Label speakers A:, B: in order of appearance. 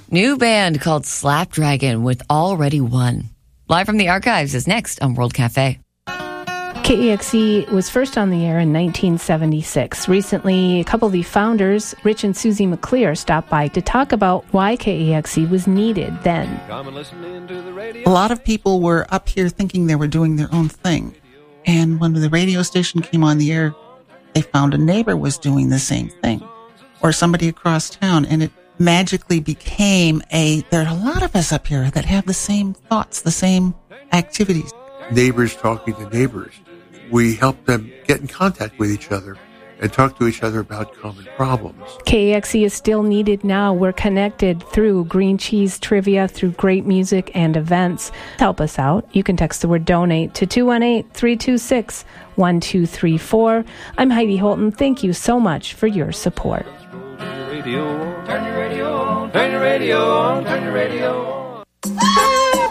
A: New band called Slapdragon with Already Won. Live from the archives is next on World Cafe.
B: KEXE was first on the air in 1976. Recently, a couple of the founders, Rich and Susie McClear, stopped by to talk about why KEXE was needed then.
C: A lot of people were up here thinking they were doing their own thing. And when the radio station came on the air, they found a neighbor was doing the same thing, or somebody across town, and it magically became there are a lot of us up here that have the same thoughts, the same activities.
D: Neighbors talking to neighbors. We help them get in contact with each other and talk to each other about common problems.
B: KEXE is still needed now. We're connected through green cheese trivia, through great music and events. Help us out. You can text the word donate to 218-326-1234. I'm Heidi Holton. Thank you so much for your support.
E: Turn your radio on, turn your radio on, turn your radio on.